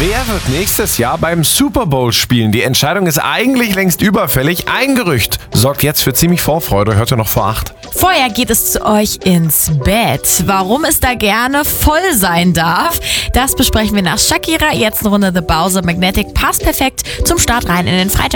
Wer wird nächstes Jahr beim Super Bowl spielen? Die Entscheidung ist eigentlich längst überfällig. Ein Gerücht sorgt jetzt für ziemlich Vorfreude. Hört ihr noch vor 8. Vorher geht es zu euch ins Bett. Warum es da gerne voll sein darf, das besprechen wir nach Shakira. Jetzt eine Runde The Bowser Magnetic. Passt perfekt zum Start rein in den Freitag.